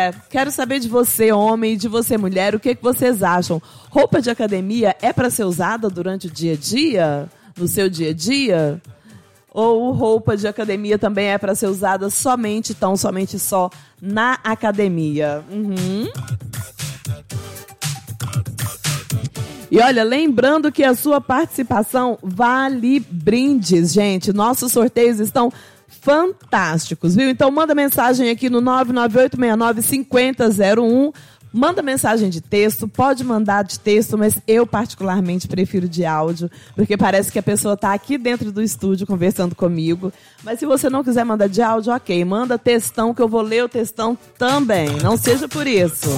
quero saber de você, homem, e de você, mulher, o que vocês acham? Roupa de academia é para ser usada durante o dia a dia? No seu dia a dia? Ou roupa de academia também é para ser usada somente só na academia? E olha, lembrando que a sua participação vale brindes, gente. Nossos sorteios estão fantásticos, viu? Então manda mensagem aqui no 998695001. Manda mensagem de texto, pode mandar de texto, mas eu particularmente prefiro de áudio, porque parece que a pessoa está aqui dentro do estúdio conversando comigo. Mas se você não quiser mandar de áudio, ok, manda textão que eu vou ler o textão também. Não seja por isso.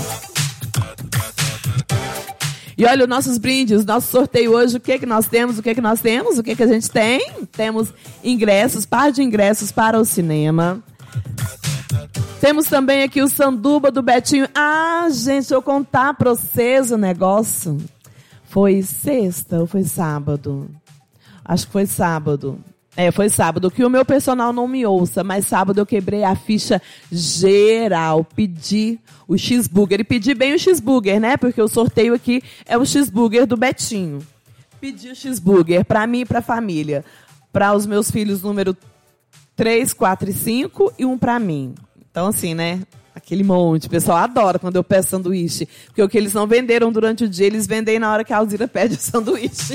E olha, os nossos brindes, nosso sorteio hoje, o que nós temos, o que a gente tem? Temos ingressos, par de ingressos para o cinema. Temos também aqui o sanduba do Betinho. Ah, gente, deixa eu contar pra vocês o negócio. Foi sexta ou foi sábado? Acho que foi sábado. Foi sábado, que o meu personal não me ouça, mas sábado eu quebrei a ficha geral, pedi o cheeseburger, e pedi bem o cheeseburger, né, porque o sorteio aqui é o cheeseburger do Betinho. Pedi o cheeseburger pra mim e pra família, para os meus filhos número 3, 4 e 5 e um pra mim. Então assim, né, aquele monte, o pessoal adora quando eu peço sanduíche, porque o que eles não venderam durante o dia, eles vendem na hora que a Alzira pede o sanduíche.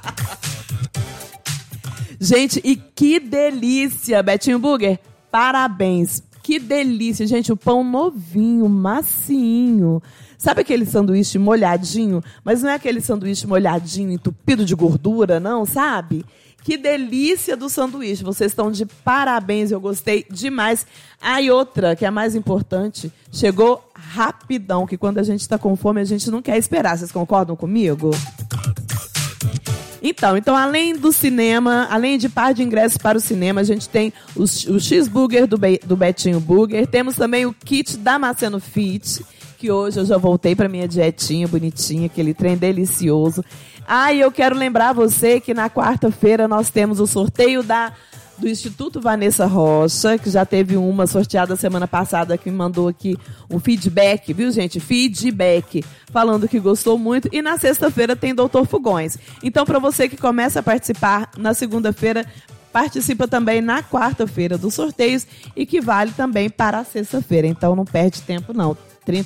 Gente, e que delícia, Betinho Burger, parabéns. Que delícia, gente, o pão novinho, macinho. Sabe aquele sanduíche molhadinho? Mas não é aquele sanduíche molhadinho, entupido de gordura, não, sabe? Que delícia do sanduíche, vocês estão de parabéns, eu gostei demais. Ah, e outra, que é a mais importante, chegou rapidão, que quando a gente está com fome, a gente não quer esperar. Vocês concordam comigo? Então, além do cinema, além de par de ingressos para o cinema, a gente tem o cheeseburger do Betinho Burger. Temos também o kit da Damasceno Fit, que hoje eu já voltei para minha dietinha bonitinha, aquele trem delicioso. Ah, e eu quero lembrar você que na quarta-feira nós temos o sorteio do Instituto Vanessa Rocha, que já teve uma sorteada semana passada, que me mandou aqui um feedback, viu, gente? Feedback, falando que gostou muito. E na sexta-feira tem Doutor Fugões. Então, para você que começa a participar na segunda-feira, participa também na quarta-feira dos sorteios e que vale também para a sexta-feira. Então, não perde tempo, não.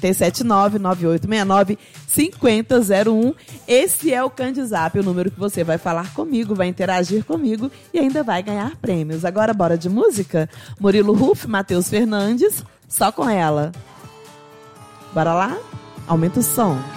379-9869-5001. Esse é o Candizap, o número que você vai falar comigo, vai interagir comigo e ainda vai ganhar prêmios. Agora, bora de música? Murilo Huff, Matheus Fernandes, Só Com Ela. Bora lá? Aumenta o som.